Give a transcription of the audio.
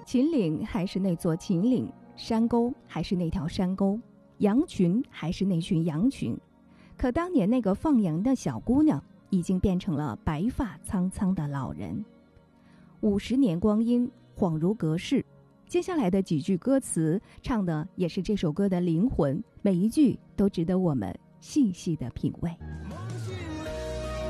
秦岭还是那座秦岭，山沟还是那条山沟，羊群还是那群羊群。可当年那个放羊的小姑娘，已经变成了白发苍苍的老人。50年光阴，恍如隔世。接下来的几句歌词，唱的也是这首歌的灵魂，每一句都值得我们细细的品味。